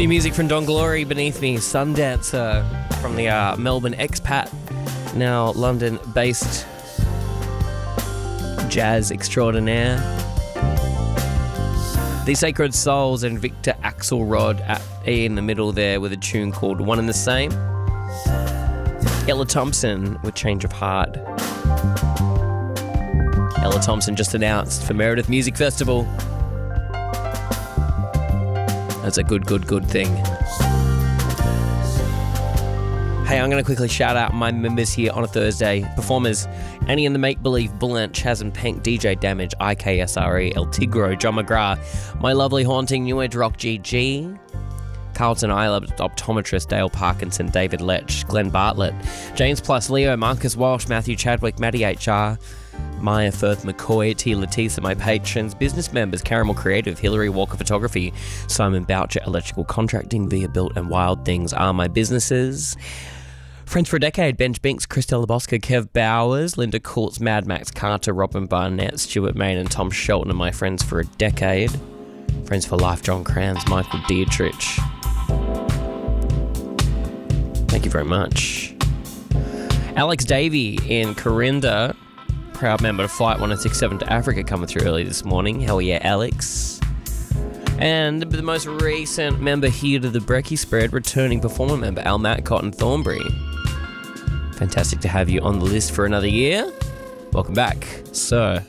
New music from Don Glory, Beneath Me, Sundancer from the Melbourne expat, now London-based jazz extraordinaire. The Sacred Souls and Victor Axelrod in the middle there with a tune called One and the Same. Ella Thompson with Change of Heart. Ella Thompson just announced for Meredith Music Festival. That's a good thing. Hey, I'm going to quickly shout out my members here on a Thursday. Performers: Annie and the Make Believe, Bullet, Chaz and Pank, DJ Damage, IKSRE, El Tigro, John McGrath, My Lovely Haunting, New Age Rock GG, Carlton Isla, Optometrist, Dale Parkinson, David Lech, Glenn Bartlett, James Plus, Leo, Marcus Walsh, Matthew Chadwick, Maddie HR, Maya Firth McCoy, T. Letisa, my patrons, business members, Caramel Creative, Hillary Walker Photography, Simon Boucher, Electrical Contracting, Via Built and Wild Things are my businesses. Friends for a Decade, Benj Binks, Christelle Bosca, Kev Bowers, Linda Courts, Mad Max Carter, Robin Barnett, Stuart Main and Tom Shelton are my friends for a decade. Friends for Life, John Kranz, Michael Dietrich. Thank you very much. Alex Davey in Corinda, proud member of Flight 1067 to Africa, coming through early this morning. Hell yeah, Alex. And the most recent member here to the Brekkie Spread, returning performer member Al Matcott in Thornbury. Fantastic to have you on the list for another year. Welcome back, sir.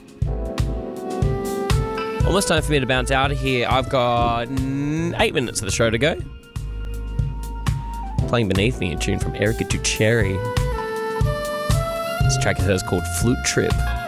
Almost time for me to bounce out of here. I've got 8 minutes of the show to go. Playing Beneath Me, a tune from Erica Tuccieri. This track is called Flute Trip.